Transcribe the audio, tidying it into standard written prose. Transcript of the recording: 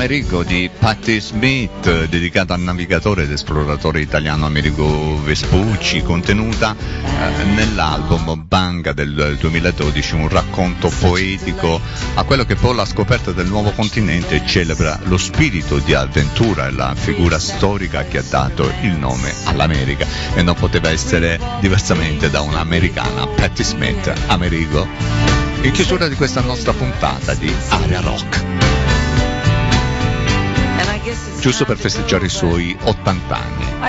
Amerigo di Patti Smith, dedicato al navigatore ed esploratore italiano Amerigo Vespucci, contenuta nell'album Banga del 2012, un racconto poetico a quello che poi la scoperta del nuovo continente celebra lo spirito di avventura e la figura storica che ha dato il nome all'America, e non poteva essere diversamente da un'americana, Patti Smith, Amerigo, in chiusura di questa nostra puntata di Area Rock, giusto per festeggiare i suoi 80 anni.